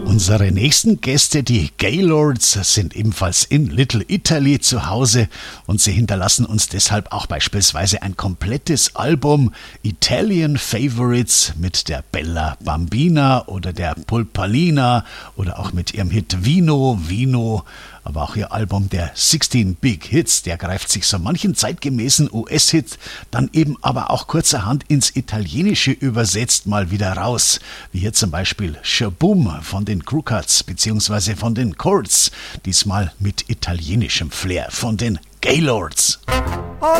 Unsere nächsten Gäste, die Gaylords, sind ebenfalls in Little Italy zu Hause und sie hinterlassen uns deshalb auch beispielsweise ein komplettes Album Italian Favorites mit der Bella Bambina oder der Pulpalina oder auch mit ihrem Hit Vino Vino. Aber auch ihr Album der 16 Big Hits, der greift sich so manchen zeitgemäßen US-Hit dann eben aber auch kurzerhand ins Italienische übersetzt mal wieder raus. Wie hier zum Beispiel Shaboom von den Crew Cuts bzw. von den Chords, diesmal mit italienischem Flair von den Gaylords.